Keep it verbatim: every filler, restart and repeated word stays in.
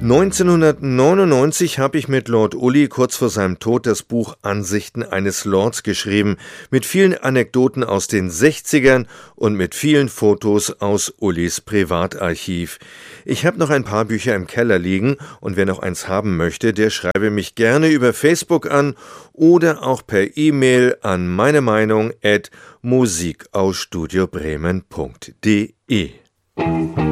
neunzehnhundertneunundneunzig habe ich mit Lord Ulli kurz vor seinem Tod das Buch Ansichten eines Lords geschrieben, mit vielen Anekdoten aus den sechzigern und mit vielen Fotos aus Ullis Privatarchiv. Ich habe noch ein paar Bücher im Keller liegen und wer noch eins haben möchte, der schreibe mich gerne über Facebook an oder auch per E-Mail an meine Meinung at musik aus studio bremen punkt de.